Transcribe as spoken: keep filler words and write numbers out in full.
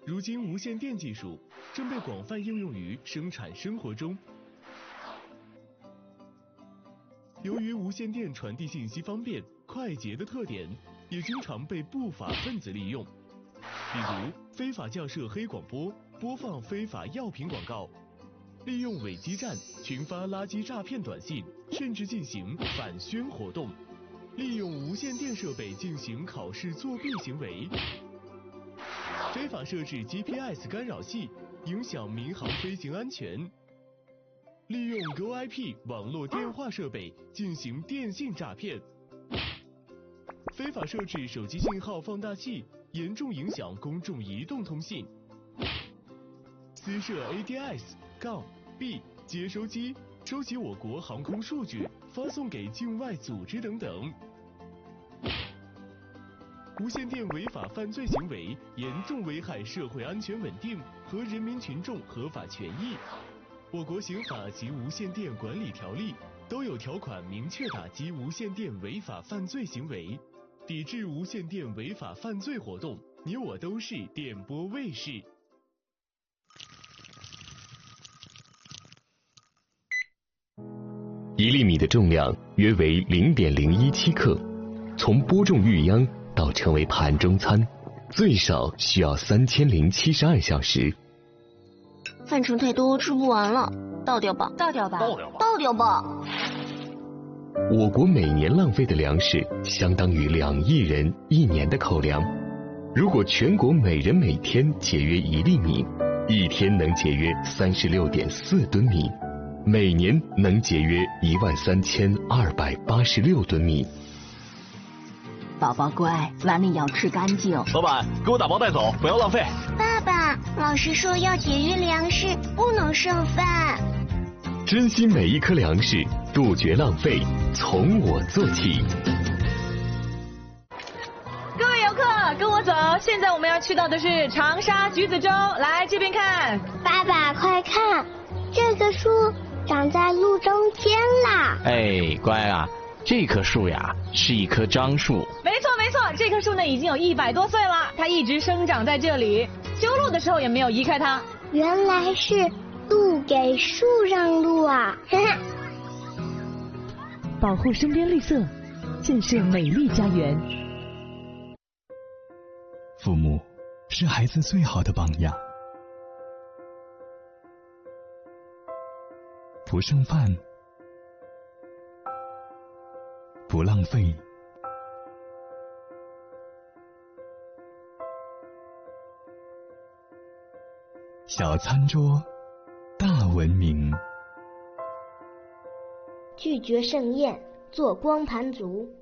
如今无线电技术正被广泛应用于生产生活中。由于无线电传递信息方便、快捷的特点，也经常被不法分子利用，比如非法校设黑广播、播放非法药品广告，利用伪基站群发垃圾诈骗短信，甚至进行反宣活动，利用无线电设备进行考试作弊行为，非法设置 G P S 干扰器，影响民航飞行安全，利用 Go I P 网络电话设备进行电信诈骗，非法设置手机信号放大器，严重影响公众移动通信，私设 A D S-B 接收机，收集我国航空数据，发送给境外组织等等。无线电违法犯罪行为严重危害社会安全稳定和人民群众合法权益。我国刑法及无线电管理条例都有条款明确打击无线电违法犯罪行为，抵制无线电违法犯罪活动。你我都是电波卫士。 一粒米的重量约为零点零一七克，从播种育秧到成为盘中餐，最少需要三千零七十二小时。 饭盛太多，吃不完了，倒掉吧， 倒掉吧， 倒掉吧，倒掉吧。 我国每年浪费的粮食相当于两亿人一年的口粮。如果全国每人每天节约一粒米，一天能节约三十六点四吨米，每年能节约一万三千二百八十六吨米。 宝宝乖，碗里要吃干净。 老板，给我打包带走，不要浪费。 爸爸，老师说要节约粮食，不能剩饭。 珍惜每一颗粮食，杜绝浪费，从我做起。 各位游客，跟我走，现在我们要去到的是长沙橘子洲，来这边看。 爸爸，快看，这个树长在路中间啦。 哎，乖啊，这棵树呀是一棵樟树。 没错没错，这棵树呢已经有一百多岁了，它一直生长在这里，修路的时候也没有移开它。 原来是路给树让路啊！ 保护身边绿色，建设美丽家园。 父母是孩子最好的榜样。不剩饭，不浪费，小餐桌，大文明。 拒绝盛宴，做光盘族。